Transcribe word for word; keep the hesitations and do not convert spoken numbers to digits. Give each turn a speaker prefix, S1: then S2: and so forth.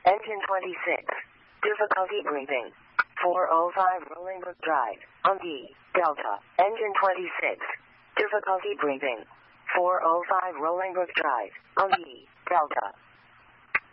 S1: Engine twenty-six. Difficulty breathing. four oh five Rollingbrook Drive, on D, Delta. Engine twenty-six. Difficulty breathing. four oh five Rollingbrook Drive, on D, Delta.